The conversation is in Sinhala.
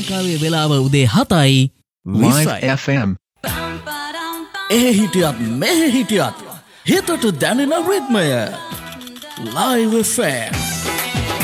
ලංකාවේ වෙලාව උදේ 7යි Live FM. ඒ හිටියත් මෙහෙ හිටියත් හිතට දැනෙන රිද්මය Live FM